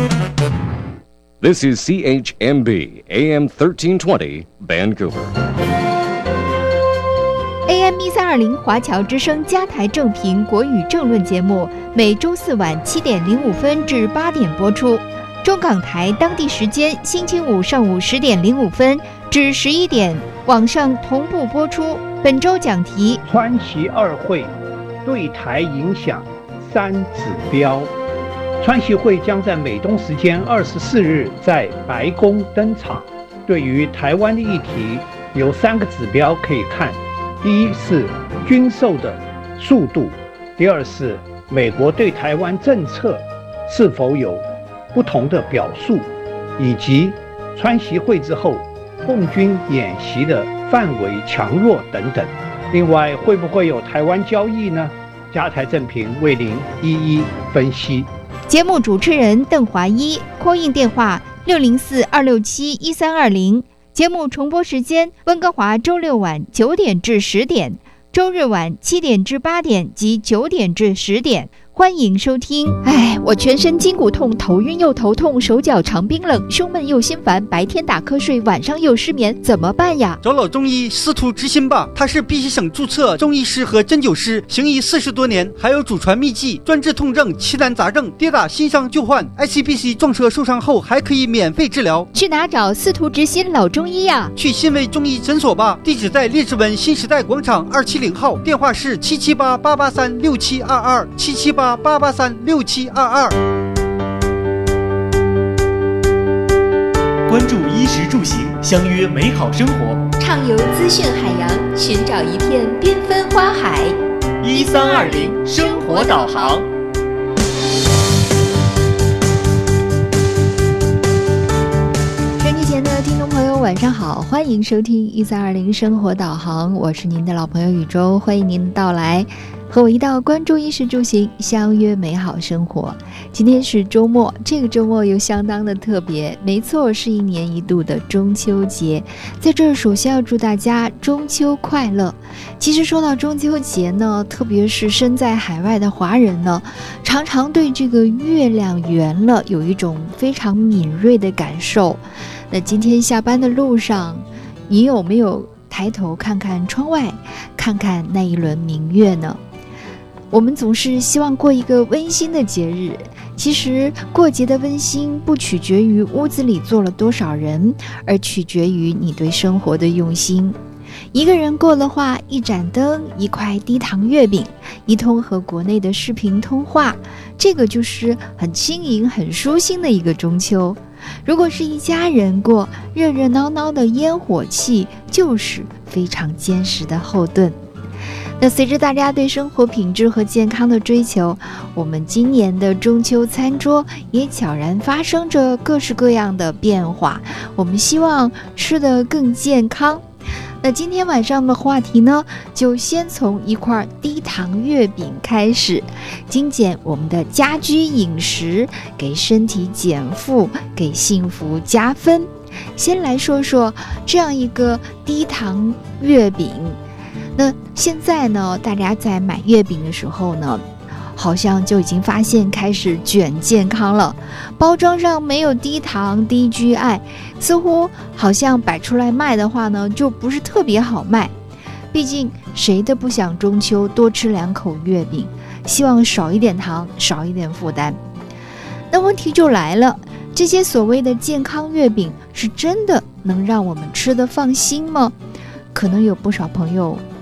This is CHMB AM 1320 Vancouver. AM 1320华侨之声加台正频国语政论节目，每周四晚7点05分至8点播出。中港台当地时间星期五上午10点05分至11点，网上同步播出。本周讲题： 川习二会对台影响3指标。川习会将在美东时间24日在白宫登场。对于台湾的议题，有3个指标可以看：第一是军售的速度，第二是美国对台湾政策是否有不同的表述，以及川习会之后共军演习的范围强弱等等。另外，会不会有台湾交易呢？加台正频为您一一分析。 节目主持人邓华一，call in电话604-267-1320。节目重播时间：温哥华周六晚9点至10点，周日晚7点至8点及9点至10点。欢迎收听。我全身筋骨痛，头晕又头痛，手脚常冰冷，胸闷又心烦，白天打瞌睡，晚上又失眠，怎么办呀？ 找老中医司徒之心吧，他是必须省注册中医师和针灸师，行医40多年，还有祖传秘籍，专治痛症、奇难杂症，跌打新伤旧患 ，ICBC 撞车受伤后还可以免费治疗。 去哪找司徒之心老中医呀？ 去新维中医诊所吧，地址在列治文新时代广场270号，电话是778-883-6722，778-883-6722。 关注衣食住行，相约美好生活， 畅游资讯海洋，寻找一片缤纷花海。 1320生活导航。 收机前的听众朋友晚上好，欢迎收听1320生活导航，我是您的老朋友宇宙，欢迎您的到来，和我一道关注衣食住行，相约美好生活。今天是周末，这个周末又相当的特别，没错，是1年1度的中秋节。在这儿首先要祝大家中秋快乐。其实说到中秋节呢，特别是身在海外的华人呢，常常对这个月亮圆了有一种非常敏锐的感受。那今天下班的路上，你有没有抬头看看窗外，看看那一轮明月呢？我们总是希望过一个温馨的节日，其实过节的温馨不取决于屋子里坐了多少人，而取决于你对生活的用心。一个人过的话，一盏灯，一块低糖月饼，一通和国内的视频通话，这个就是很轻盈很舒心的一个中秋。如果是一家人过，热热闹闹的烟火气就是非常坚实的后盾。那随着大家对生活品质和健康的追求，我们今年的中秋餐桌也悄然发生着各式各样的变化，我们希望吃得更健康。那今天晚上的话题呢，就先从一块低糖月饼开始，精简我们的家居饮食，给身体减负，给幸福加分。先来说说这样一个低糖月饼。那现在呢，大家在买月饼的时候呢，好像就已经发现开始卷健康了，包装上没有低糖低 GI， 似乎好像摆出来卖的话呢，就不是特别好卖。毕竟谁都不想中秋多吃2口月饼，希望少一点糖，少一点负担。那问题就来了，这些所谓的健康月饼是真的能让我们吃得放心吗？可能有不少朋友